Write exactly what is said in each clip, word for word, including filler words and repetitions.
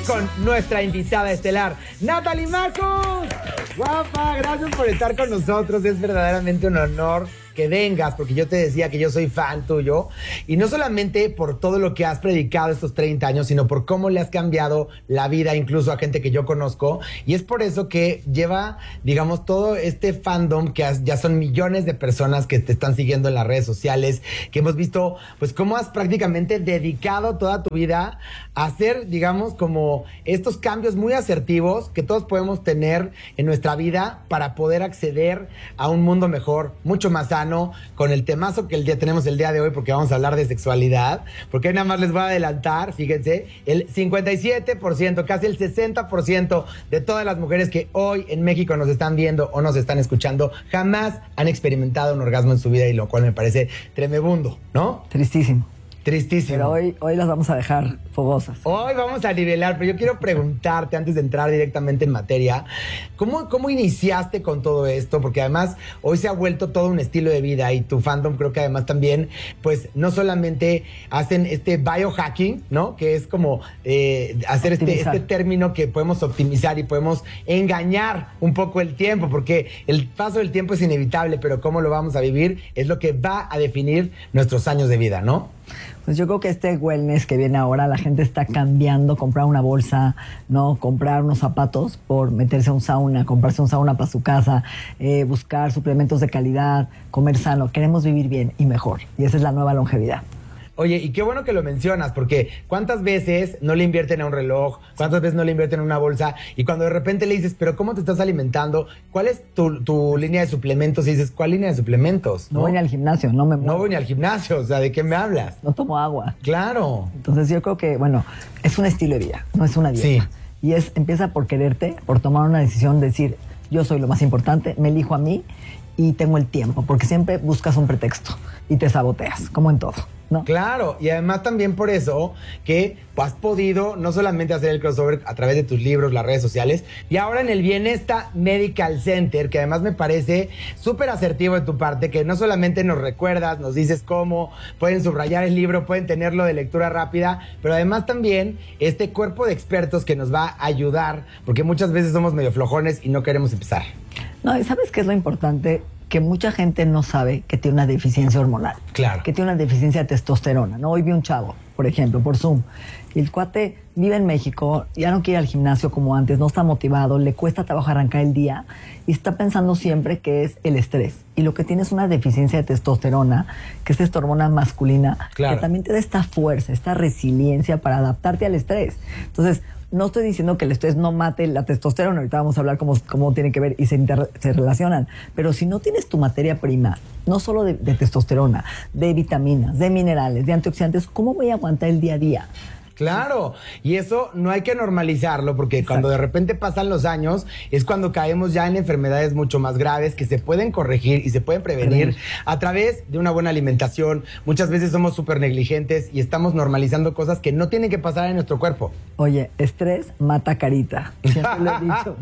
con nuestra invitada estelar, Natalie Marcus. Guapa, gracias por estar con nosotros. Es verdaderamente un honor que vengas, porque yo te decía que yo soy fan tuyo, y no solamente por todo lo que has predicado estos treinta años, sino por cómo le has cambiado la vida incluso a gente que yo conozco, y es por eso que lleva, digamos, todo este fandom que has, ya son millones de personas que te están siguiendo en las redes sociales, que hemos visto, pues, cómo has prácticamente dedicado toda tu vida a hacer, digamos, como estos cambios muy asertivos que todos podemos tener en nuestra vida para poder acceder a un mundo mejor, mucho más sano, con el temazo que el día tenemos el día de hoy, porque vamos a hablar de sexualidad, porque nada más les voy a adelantar, fíjense, el cincuenta y siete por ciento, casi el sesenta por ciento de todas las mujeres que hoy en México nos están viendo o nos están escuchando, jamás han experimentado un orgasmo en su vida, y lo cual me parece tremebundo, ¿no? Tristísimo. Tristísimo. Pero hoy, hoy las vamos a dejar fogosas. Hoy vamos a nivelar, pero yo quiero preguntarte, antes de entrar directamente en materia, ¿cómo, cómo iniciaste con todo esto? Porque además hoy se ha vuelto todo un estilo de vida, y tu fandom creo que además también, pues no solamente hacen este biohacking, ¿no? Que es como eh, hacer este, este término que podemos optimizar y podemos engañar un poco el tiempo, porque el paso del tiempo es inevitable, pero cómo lo vamos a vivir es lo que va a definir nuestros años de vida, ¿no? Pues yo creo que este wellness que viene ahora, la gente está cambiando, comprar una bolsa, no comprar unos zapatos por meterse a un sauna, comprarse un sauna para su casa, eh, buscar suplementos de calidad, comer sano. Queremos vivir bien y mejor, y esa es la nueva longevidad. Oye, y qué bueno que lo mencionas, porque ¿cuántas veces no le invierten a un reloj? ¿Cuántas veces no le invierten a una bolsa? Y cuando de repente le dices, ¿pero cómo te estás alimentando? ¿Cuál es tu, tu línea de suplementos? Y dices, ¿cuál línea de suplementos? No, no voy ni al gimnasio, no me muevo. No voy ni al gimnasio, o sea, ¿de qué me hablas? No tomo agua. Claro. Entonces yo creo que, bueno, es un estilo de vida, no es una dieta. Sí. Y es, empieza por quererte, por tomar una decisión, decir, yo soy lo más importante, me elijo a mí y tengo el tiempo, porque siempre buscas un pretexto y te saboteas, como en todo, ¿no? Claro, y además también por eso que has podido no solamente hacer el crossover a través de tus libros, las redes sociales, y ahora en el Bienesta Medical Center, que además me parece súper asertivo de tu parte, que no solamente nos recuerdas, nos dices cómo, pueden subrayar el libro, pueden tenerlo de lectura rápida, pero además también este cuerpo de expertos que nos va a ayudar, porque muchas veces somos medio flojones y no queremos empezar. No, ¿y sabes qué es lo importante? Que mucha gente no sabe que tiene una deficiencia hormonal. Claro. Que tiene una deficiencia de testosterona, ¿no? Hoy vi un chavo, por ejemplo, por Zoom. Y el cuate vive en México, ya no quiere ir al gimnasio como antes, no está motivado, le cuesta trabajo arrancar el día y está pensando siempre que es el estrés. Y lo que tiene es una deficiencia de testosterona, que es esta hormona masculina, claro, que también te da esta fuerza, esta resiliencia para adaptarte al estrés. Entonces, no estoy diciendo que el estrés no mate la testosterona, ahorita vamos a hablar cómo, cómo tiene que ver y se, inter, se relacionan, pero si no tienes tu materia prima, no solo de, de testosterona, de vitaminas, de minerales, de antioxidantes, ¿cómo voy a aguantar el día a día? Claro, y eso no hay que normalizarlo, porque exacto, cuando de repente pasan los años es cuando caemos ya en enfermedades mucho más graves que se pueden corregir y se pueden prevenir sí, a través de una buena alimentación. Muchas veces somos súper negligentes y estamos normalizando cosas que no tienen que pasar en nuestro cuerpo. Oye, estrés mata carita, siempre lo he dicho.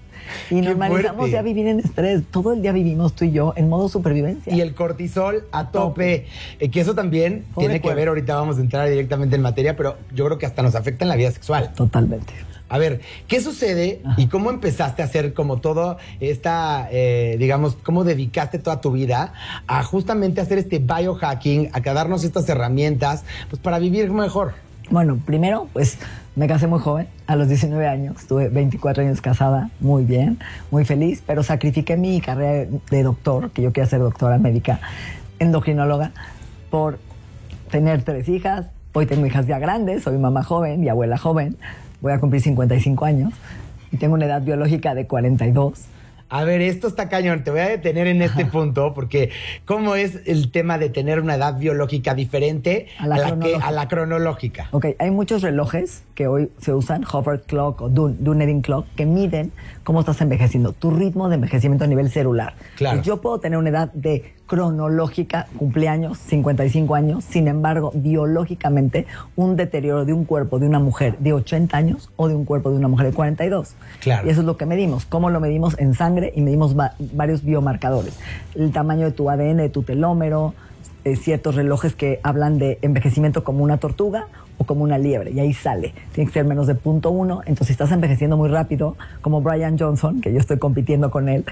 Y normalizamos ya vivir en estrés. Todo el día vivimos tú y yo en modo supervivencia. Y el cortisol a tope, eh, que eso también Pobre tiene que cuerpo. ver, ahorita vamos a entrar directamente en materia, pero yo creo que hasta nos afecta en la vida sexual. Totalmente. A ver, ¿qué sucede Ajá. y cómo empezaste a hacer como todo esta, eh, digamos, cómo dedicaste toda tu vida a justamente hacer este biohacking, a darnos estas herramientas, pues para vivir mejor? Bueno, primero, pues me casé muy joven, a los diecinueve años, estuve veinticuatro años casada, muy bien, muy feliz, pero sacrifiqué mi carrera de doctor, que yo quería ser doctora médica, endocrinóloga, por tener tres hijas. Hoy tengo hijas ya grandes, soy mamá joven y abuela joven, voy a cumplir cincuenta y cinco años y tengo una edad biológica de cuarenta y dos. A ver, esto está cañón. Te voy a detener en este Ajá. punto, porque ¿cómo es el tema de tener una edad biológica diferente a la, a la, que, a la cronológica? Ok, hay muchos relojes que hoy se usan, Hover Clock o Dun Dunedin Clock, que miden cómo estás envejeciendo, tu ritmo de envejecimiento a nivel celular. Claro. Pues yo puedo tener una edad de cronológica, cumpleaños, cincuenta y cinco años, sin embargo, biológicamente, un deterioro de un cuerpo de una mujer de ochenta años o de un cuerpo de una mujer de cuarenta y dos. Claro. Y eso es lo que medimos. ¿Cómo lo medimos? En sangre, y medimos va varios biomarcadores. El tamaño de tu A D N, de tu telómero, eh, ciertos relojes que hablan de envejecimiento como una tortuga o como una liebre, y ahí sale. Tiene que ser menos de punto uno, entonces si estás envejeciendo muy rápido, como Brian Johnson, que yo estoy compitiendo con él,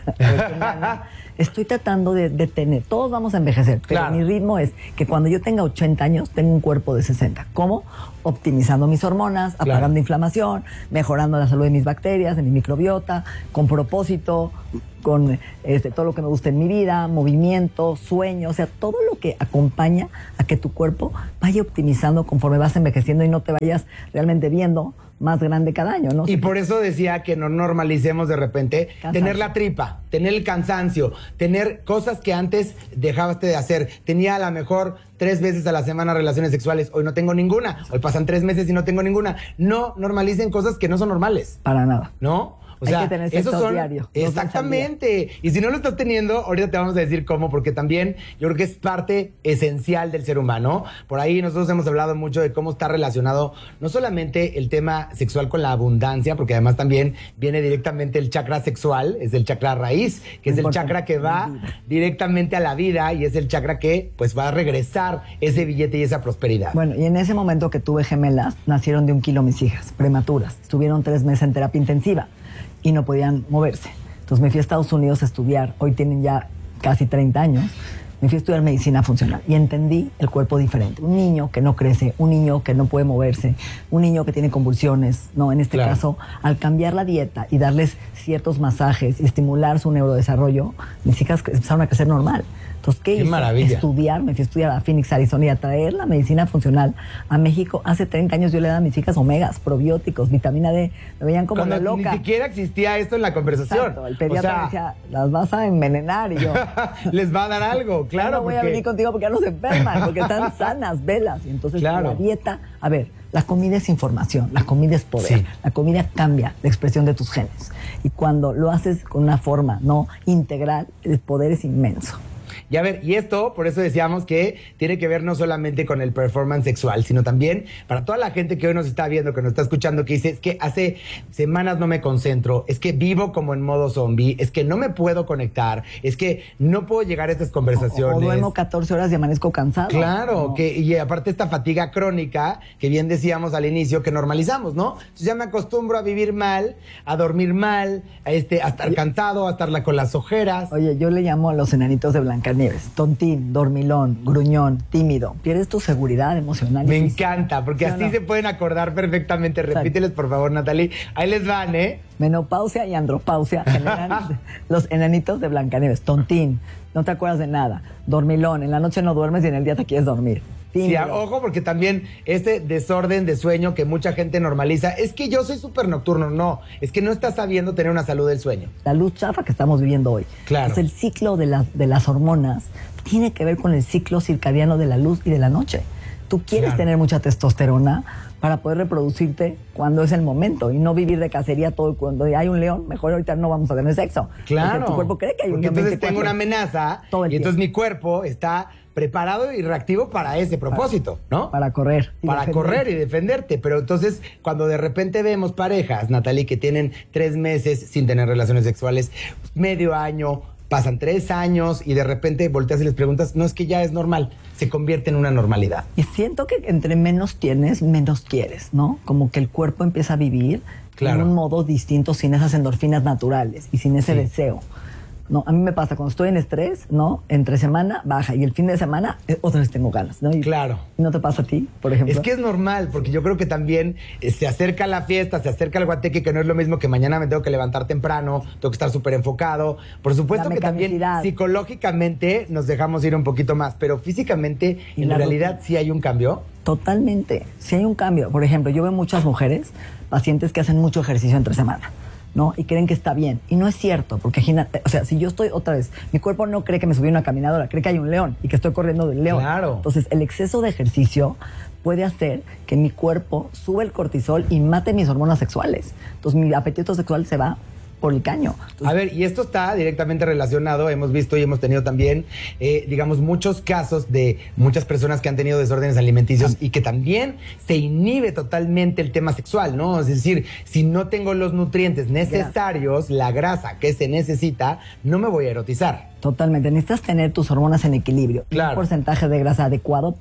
estoy tratando de, de tener, todos vamos a envejecer, pero claro. mi ritmo es que cuando yo tenga ochenta años, tengo un cuerpo de sesenta. ¿Cómo? Optimizando mis hormonas, apagando claro. inflamación, mejorando la salud de mis bacterias, de mi microbiota, con propósito, con este, todo lo que me gusta en mi vida, movimiento, sueño, o sea, todo lo que acompaña a que tu cuerpo vaya optimizando conforme vas envejeciendo y no te vayas realmente viendo más grande cada año, ¿no? Y por eso decía que no normalicemos de repente cansancio. Tener la tripa, tener el cansancio, tener cosas que antes dejaste de hacer. Tenía a lo mejor tres veces a la semana relaciones sexuales, hoy no tengo ninguna. Hoy pasan tres meses y no tengo ninguna. No normalicen cosas que no son normales. Para nada. ¿No? O Hay sea, que tener sexo esos son, diario. Exactamente. Y si no lo estás teniendo, ahorita te vamos a decir cómo, porque también yo creo que es parte esencial del ser humano. Por ahí nosotros hemos hablado mucho de cómo está relacionado no solamente el tema sexual con la abundancia, porque además también viene directamente el chakra sexual, es el chakra raíz, que es el chakra que va directamente a la vida y es el chakra que pues va a regresar ese billete y esa prosperidad. Bueno, y en ese momento que tuve gemelas, nacieron de un kilo mis hijas, prematuras. Estuvieron tres meses en terapia intensiva y no podían moverse. Entonces me fui a Estados Unidos a estudiar, hoy tienen ya casi treinta años, me fui a estudiar medicina funcional y entendí el cuerpo diferente. Un niño que no crece, un niño que no puede moverse, un niño que tiene convulsiones, ¿no? En este claro. caso, al cambiar la dieta y darles ciertos masajes y estimular su neurodesarrollo, mis hijas empezaron a crecer normal. Entonces, ¿qué, qué hice? Maravilla. Estudiar, me fui a estudiar a Phoenix, Arizona y a traer la medicina funcional a México. Hace treinta años yo le daba a mis hijas omegas, probióticos, vitamina D. Me veían como Cuando una loca. Ni siquiera existía esto en la conversación. Exacto, el pediatra o sea... decía, las vas a envenenar y yo. Les va a dar algo, claro. No voy porque... a venir contigo porque ya no se enferman, porque están sanas, velas. Y entonces claro. la dieta, a ver, la comida es información, la comida es poder. Sí. La comida cambia la expresión de tus genes. Y cuando lo haces con una forma no integral, el poder es inmenso. Y a ver, y esto, por eso decíamos que tiene que ver no solamente con el performance sexual, sino también para toda la gente que hoy nos está viendo, que nos está escuchando, que dice, es que hace semanas no me concentro, es que vivo como en modo zombie, es que no me puedo conectar, es que no puedo llegar a estas conversaciones. O, o duermo catorce horas y amanezco cansado. Claro, no. que, y aparte esta fatiga crónica, que bien decíamos al inicio, que normalizamos, ¿no? Entonces ya me acostumbro a vivir mal, a dormir mal, a, este, a estar cansado, a estar la, con las ojeras. Oye, yo le llamo a los enanitos de Blancanieves. Tontín, dormilón, gruñón, tímido. Pierdes tu seguridad emocional. Me encanta, porque así no, no. se pueden acordar perfectamente. Repíteles, por favor, Natalie. Ahí les van, ¿eh? Menopausia y andropausia generan los enanitos de Blancanieves. Tontín, no te acuerdas de nada. Dormilón, en la noche no duermes y en el día te quieres dormir. Sí, ojo, porque también este desorden de sueño que mucha gente normaliza, es que yo soy súper nocturno. No, es que no estás sabiendo tener una salud del sueño. La luz chafa que estamos viviendo hoy. Claro. Es el ciclo de, la, de las hormonas. Tiene que ver con el ciclo circadiano de la luz y de la noche. Tú quieres claro. tener mucha testosterona para poder reproducirte cuando es el momento y no vivir de cacería todo cuando hay un león, mejor ahorita no vamos a tener sexo. Claro. Porque tu cuerpo cree que hay un porque león. Entonces tengo una amenaza todo el y entonces tiempo. Mi cuerpo está preparado y reactivo para ese propósito, ¿no? Para correr. Para defender. correr y defenderte. Pero entonces, cuando de repente vemos parejas, Natalie, que tienen tres meses sin tener relaciones sexuales, medio año, pasan tres años y de repente volteas y les preguntas, no, es que ya es normal, se convierte en una normalidad. Y siento que entre menos tienes, menos quieres, ¿no? Como que el cuerpo empieza a vivir claro. en un modo distinto sin esas endorfinas naturales y sin ese sí. deseo. No, a mí me pasa, cuando estoy en estrés, ¿no? Entre semana baja y el fin de semana eh, otra vez tengo ganas, ¿no? Y, claro. ¿No te pasa a ti, por ejemplo? Es que es normal, porque yo creo que también eh, se acerca la fiesta, se acerca el guateque, que no es lo mismo que mañana me tengo que levantar temprano, tengo que estar súper enfocado. Por supuesto que también psicológicamente nos dejamos ir un poquito más, pero físicamente, en la realidad, rutina. ¿Sí hay un cambio? Totalmente, sí hay un cambio. Por ejemplo, yo veo muchas mujeres, pacientes que hacen mucho ejercicio entre semana, ¿no? Y creen que está bien. Y no es cierto, porque, o sea, si yo estoy otra vez, mi cuerpo no cree que me subí una caminadora, cree que hay un león y que estoy corriendo del león. Claro. Entonces, el exceso de ejercicio puede hacer que mi cuerpo suba el cortisol y mate mis hormonas sexuales. Entonces, mi apetito sexual se va por el caño. Entonces, a ver, y esto está directamente relacionado, hemos visto y hemos tenido también, eh, digamos, muchos casos de muchas personas que han tenido desórdenes alimenticios ah. y que también se inhibe totalmente el tema sexual, ¿no? Es decir, si no tengo los nutrientes necesarios, grasa. la grasa que se necesita, no me voy a erotizar. Totalmente, necesitas tener tus hormonas en equilibrio, claro. un porcentaje de grasa adecuado para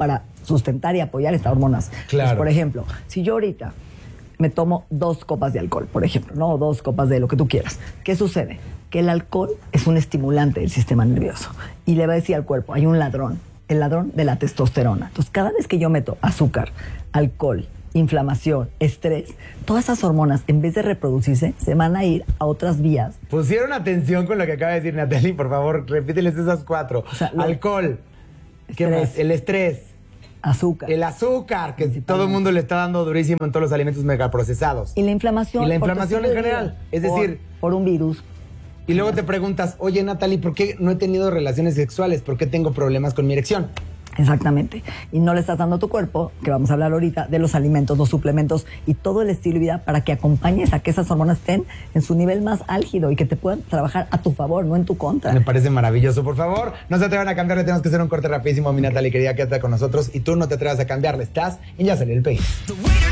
sustentar y apoyar estas hormonas. Claro. Entonces, por ejemplo, si yo ahorita me tomo dos copas de alcohol, por ejemplo, ¿no? O dos copas de lo que tú quieras. ¿Qué sucede? Que el alcohol es un estimulante del sistema nervioso y le va a decir al cuerpo, hay un ladrón, el ladrón de la testosterona. Entonces, cada vez que yo meto azúcar, alcohol, inflamación, estrés, todas esas hormonas, en vez de reproducirse, se van a ir a otras vías. Pusieron atención con lo que acaba de decir Natalie, por favor, repíteles esas cuatro. O sea, lo- Alcohol, ¿qué Estrés. más? El estrés, Azúcar. el azúcar, que todo el mundo le está dando durísimo en todos los alimentos megaprocesados. Y la inflamación. Y la por inflamación tu en estilo de general. vida, Es por- decir- por un virus. Y luego te preguntas, oye Natalie, ¿por qué no he tenido relaciones sexuales? ¿Por qué tengo problemas con mi erección? Exactamente. Y no le estás dando a tu cuerpo, que vamos a hablar ahorita, de los alimentos, los suplementos y todo el estilo de vida para que acompañes a que esas hormonas estén en su nivel más álgido y que te puedan trabajar a tu favor, no en tu contra. Me parece maravilloso. Por favor, no se atrevan a cambiarle. Tenemos que hacer un corte rapidísimo. Mi Natalie, querida, quédate con nosotros. Y tú no te atrevas a cambiarle. Estás en Ya Salió el Peine.